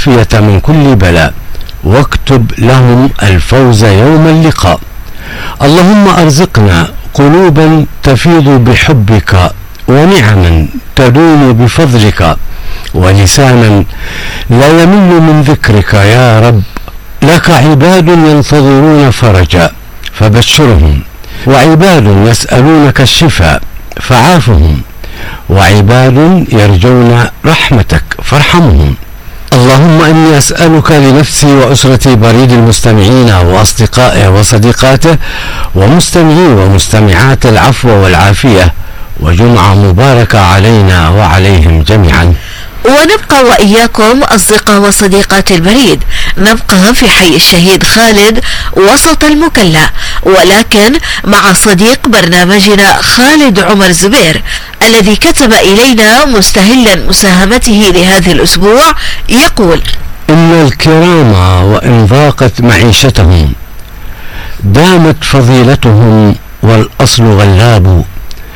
والعافية من كل بلاء، واكتب لهم الفوز يوم اللقاء. اللهم أرزقنا قلوبا تفيض بحبك، ونعما تدوم بفضلك، ولسانا لا يمل من ذكرك يا رب. لك عباد ينتظرون فرجا فبشرهم، وعباد يسألونك الشفاء فعافهم، وعباد يرجون رحمتك فارحمهم. اللهم إني أسألك لنفسي وأسرتي بريد المستمعين وأصدقائه وصديقاته ومستمعي ومستمعات العفو والعافية، وجمعة مباركة علينا وعليهم جميعا. ونبقى وإياكم أصدقاء وصديقات البريد، نبقى في حي الشهيد خالد وسط المكلا، ولكن مع صديق برنامجنا خالد عمر زبير الذي كتب إلينا مستهلا مساهمته لهذا الأسبوع يقول: إن الكرام وإن ضاقت معيشتهم دامت فضيلتهم، والأصل غلاب.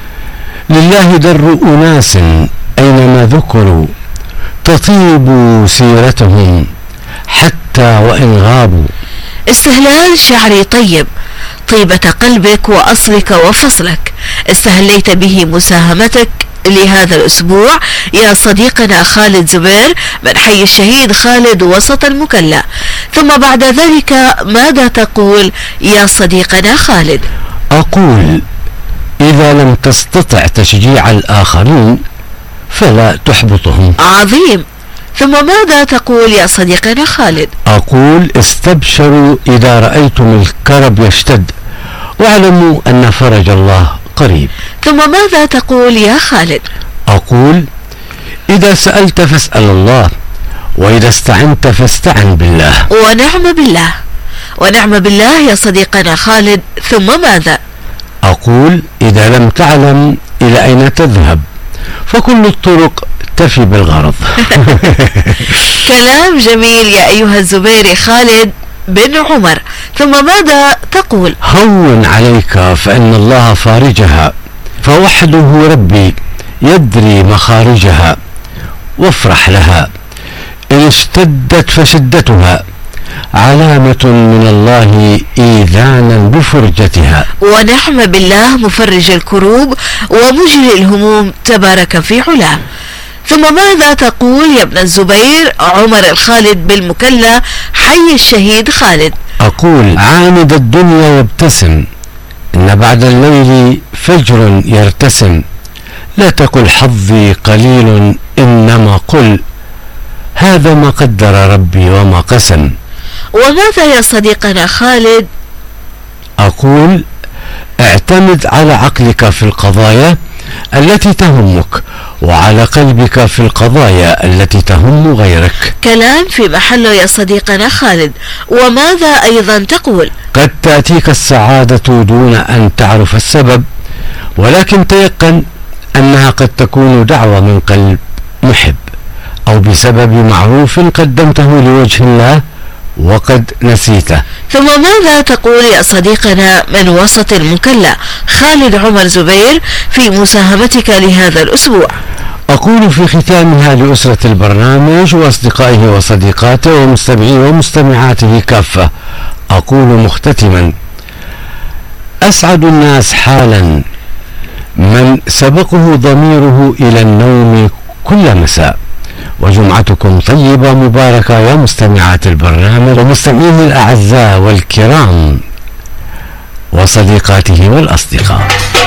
لله در أناس أينما ذكروا، تطيب سيرتهم حتى وإن غابوا. استهلال شعري طيب، طيبة قلبك وأصلك وفصلك استهليت به مساهمتك لهذا الأسبوع يا صديقنا خالد زبير من حي الشهيد خالد وسط المكلا. ثم بعد ذلك ماذا تقول يا صديقنا خالد؟ أقول: إذا لم تستطع تشجيع الآخرين فلا تحبطهم. عظيم. ثم ماذا تقول يا صديقنا خالد؟ أقول: استبشروا إذا رأيتم الكرب يشتد، واعلموا أن فرج الله قريب. ثم ماذا تقول يا خالد؟ أقول: إذا سألت فاسأل الله، وإذا استعنت فاستعن بالله. ونعم بالله. ونعم بالله يا صديقنا خالد. ثم ماذا؟ أقول: إذا لم تعلم إلى أين تذهب فكل الطرق تفي بالغرض. كلام جميل يا أيها الزبيري خالد بن عمر. ثم ماذا تقول؟ هون عليك فإن الله فارجها، فوحده ربي يدري مخارجها، وافرح لها إن اشتدت فشدتها، علامة من الله إيذانا بفرجتها. ونعم بالله مفرج الكروب ومجري الهموم تبارك في علاه. ثم ماذا تقول يا ابن الزبير عمر الخالد بالمكلا حي الشهيد خالد؟ أقول: عاند الدنيا يبتسم، إن بعد الليل فجر يرتسم. لا تقل حظي قليل، إنما قل هذا ما قدر ربي وما قسم. وماذا يا صديقنا خالد؟ أقول: اعتمد على عقلك في القضايا التي تهمك، وعلى قلبك في القضايا التي تهم غيرك. كلام في محله يا صديقنا خالد. وماذا أيضا تقول؟ قد تأتيك السعادة دون أن تعرف السبب، ولكن تيقن أنها قد تكون دعوة من قلب محب، أو بسبب معروف قدمته لوجه الله وقد نسيته. ثم ماذا تقول يا صديقنا من وسط المكلا خالد عمر زبير في مساهمتك لهذا الأسبوع؟ أقول في ختامها لأسرة البرنامج وأصدقائه وصديقاته ومستمعيه ومستمعاته كافة، أقول مختتما: أسعد الناس حالا من سبقه ضميره إلى النوم كل مساء. وجمعتكم طيبة مباركة يا مستمعات البرنامج ومستمعيه الأعزاء والكرام وصديقاته والأصدقاء.